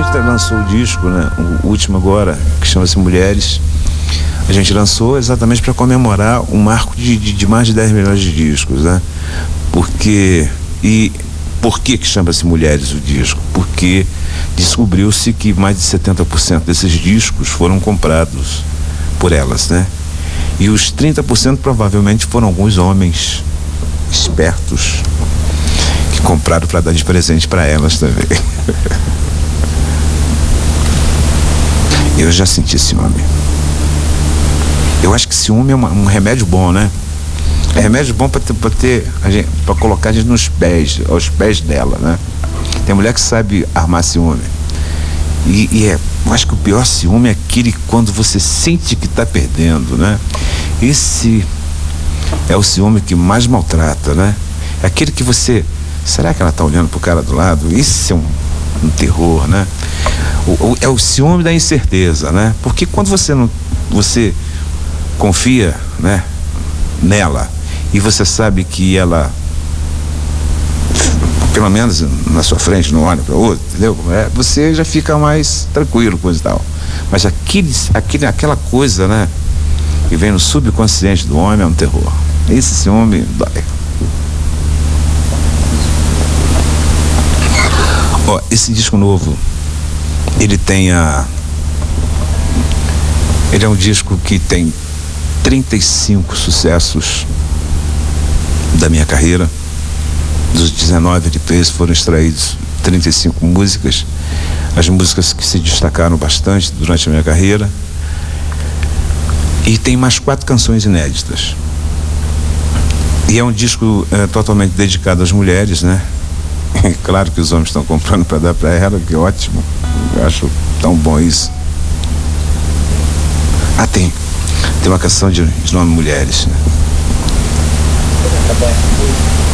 gente lançou o disco, né? O último agora, que chama-se Mulheres. A gente lançou exatamente para comemorar um marco de mais de 10 milhões de discos, né? Por que chama-se Mulheres o disco? Porque descobriu-se que mais de 70% desses discos foram comprados por elas, né? E os 30% provavelmente foram alguns homens espertos que compraram para dar de presente para elas também. Eu já senti ciúme. Eu acho que ciúme é um remédio bom, né? É remédio bom para colocar a gente aos pés dela, né? Tem mulher que sabe armar ciúme. Eu acho que o pior ciúme é aquele quando você sente que está perdendo, né? Esse é o ciúme que mais maltrata, né? É aquele que você... Será que ela está olhando pro cara do lado? Esse é um terror, né? É o ciúme da incerteza, né? Porque quando você confia, né, nela, e você sabe que ela, pelo menos na sua frente, não olha para outra, entendeu? Você já fica mais tranquilo, coisa e tal. Mas aquela coisa, né, que vem no subconsciente do homem é um terror. Esse ciúme dói. Ó, esse disco novo, ele é um disco que tem 35 sucessos da minha carreira. Dos 19 LPs foram extraídos 35 músicas, as músicas que se destacaram bastante durante a minha carreira. E tem mais 4 canções inéditas. E é um disco totalmente dedicado às mulheres, né? Claro que os homens estão comprando para dar para ela, que ótimo. Eu acho tão bom isso. Ah, tem uma canção de nome Mulheres, né?